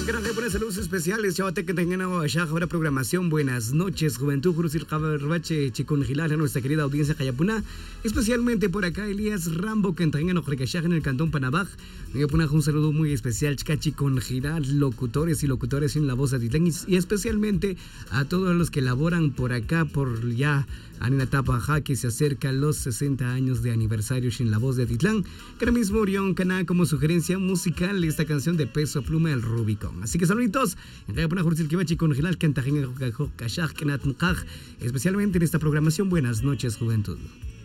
gran buenas saludos especiales. Chavate que tengan ahora programación. Buenas noches, Juventud Jurusil Cabarbache, Chicón Gilal, a nuestra querida audiencia Cayapuna. Especialmente por acá, Elías Rambo, que entregan en el cantón Panabaj. Un saludo muy especial, Chicón Gilal, locutores y locutoras en la voz de Atitlán. Y especialmente a todos los que laboran por acá, por ya. Anina Tapaja, que se acerca a los 60 años de aniversario en la voz de Atitlán, que ahora mismo Orión Caná como sugerencia musical esta canción de Peso Pluma, el Rubicón. Así que saluditos, especialmente en esta programación. Buenas noches, juventud.